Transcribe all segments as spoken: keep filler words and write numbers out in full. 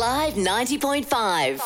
Live ninety point five.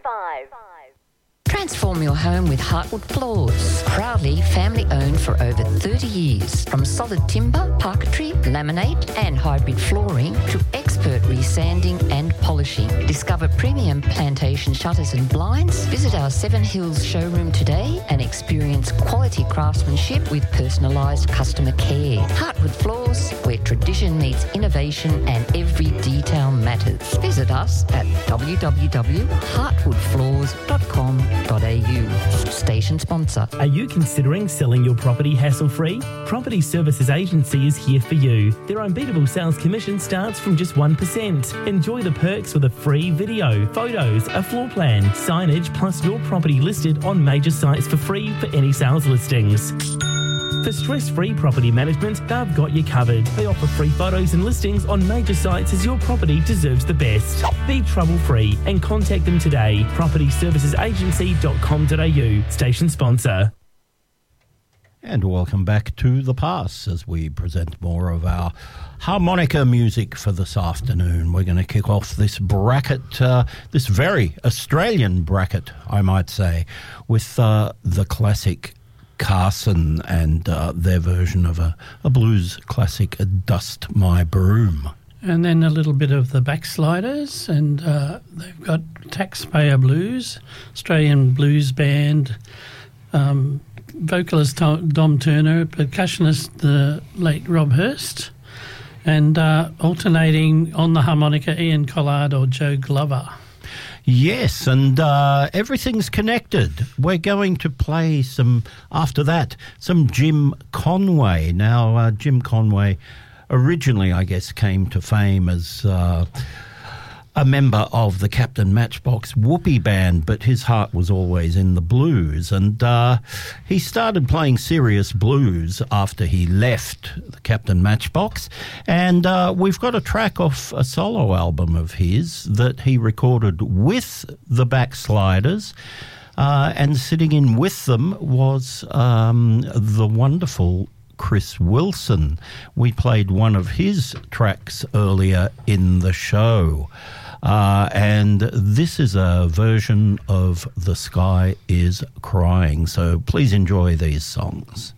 Transform your home with Heartwood Floors. Proudly family-owned for over thirty years. From solid timber, parquetry, laminate and hybrid flooring to expert resanding and polishing. Discover premium plantation shutters and blinds. Visit our Seven Hills showroom today and experience quality craftsmanship with personalised customer care. Heartwood Floors, where tradition meets innovation and every detail matters. Visit us at w w w dot heartwood floors dot com dot a u. Station sponsor. Are you considering selling your property hassle-free? Property Services Agency is here for you. Their unbeatable sales commission starts from just one percent. Enjoy the perks with a free video, photos, a floor plan, signage, plus your property listed on major sites for free for any sales listings. For stress-free property management, they've got you covered. They offer free photos and listings on major sites as your property deserves the best. Be trouble-free and contact them today. property services agency dot com dot a u. Station sponsor. And welcome back to The Pass as we present more of our harmonica music for this afternoon. We're going to kick off this bracket, uh, this very Australian bracket, I might say, with uh, the classic Carson and uh, their version of a, a blues classic, Dust My Broom. And then a little bit of the Backsliders, and uh, they've got Taxpayer Blues, Australian blues band, um, vocalist Tom, Dom Turner, percussionist the late Rob Hurst, and uh, alternating on the harmonica Ian Collard or Joe Glover. Yes, and uh, everything's connected. We're going to play some, after that, some Jim Conway. Now, uh, Jim Conway originally, I guess, came to fame as uh, a member of the Captain Matchbox Whoopee Band, but his heart was always in the blues. And uh, he started playing serious blues after he left the Captain Matchbox. And uh, we've got a track off a solo album of his that he recorded with the Backsliders. Uh, and sitting in with them was um, the wonderful Chris Wilson. We played one of his tracks earlier in the show. Uh, and this is a version of The Sky is Crying. So please enjoy these songs.